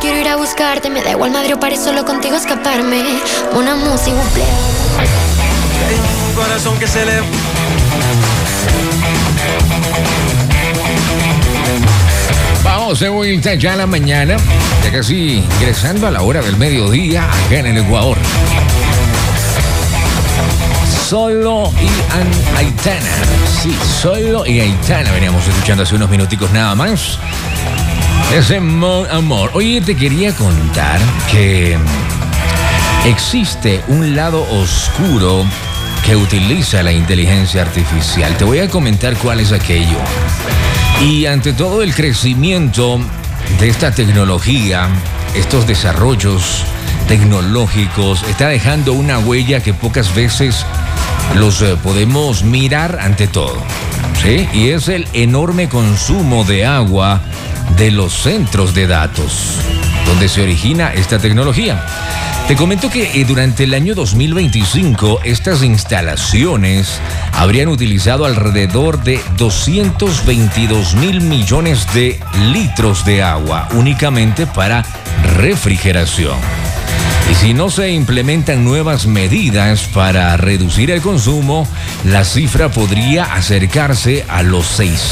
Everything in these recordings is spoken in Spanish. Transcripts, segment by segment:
quiero ir a buscarte. Me da igual Madrid o París, solo contigo escaparme. Una música, un play. Tengo un corazón que se le... Vamos de vuelta ya a la mañana, ya casi ingresando a la hora del mediodía acá en el Ecuador. Solo y Aitana. Sí, Solo y Aitana veníamos escuchando hace unos minuticos nada más. Ese amor. Oye, te quería contar que existe un lado oscuro que utiliza la inteligencia artificial. Te voy a comentar cuál es aquello. Y ante todo el crecimiento de esta tecnología, estos desarrollos tecnológicos, está dejando una huella que pocas veces los podemos mirar ante todo, ¿sí? Y es el enorme consumo de agua de los centros de datos, donde se origina esta tecnología. Te comento que durante el año 2025 estas instalaciones habrían utilizado alrededor de 222.000 millones de litros de agua únicamente para refrigeración. Y si no se implementan nuevas medidas para reducir el consumo, la cifra podría acercarse a los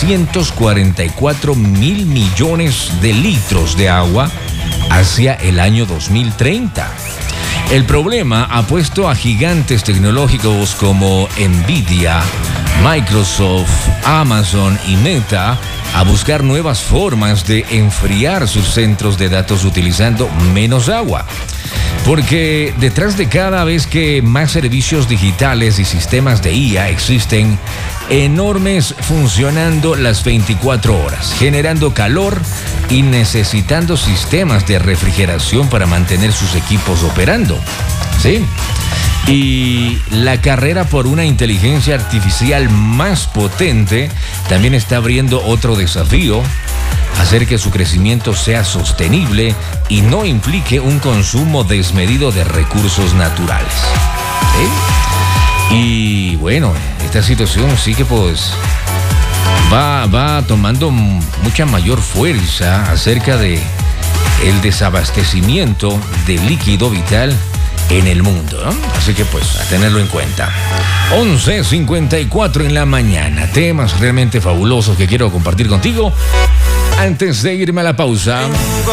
644.000 millones de litros de agua hacia el año 2030. El problema ha puesto a gigantes tecnológicos como Nvidia, Microsoft, Amazon y Meta a buscar nuevas formas de enfriar sus centros de datos utilizando menos agua. Porque detrás de cada vez que más servicios digitales y sistemas de IA existen enormes funcionando las 24 horas, generando calor y necesitando sistemas de refrigeración para mantener sus equipos operando. ¿Sí? Y la carrera por una inteligencia artificial más potente también está abriendo otro desafío: hacer que su crecimiento sea sostenible y no implique un consumo desmedido de recursos naturales. ¿Sí? Y bueno, esta situación sí que pues va tomando mucha mayor fuerza acerca de el desabastecimiento de líquido vital en el mundo, ¿no? Así que pues a tenerlo en cuenta. 11:54 en la mañana. Temas realmente fabulosos que quiero compartir contigo antes de irme a la pausa.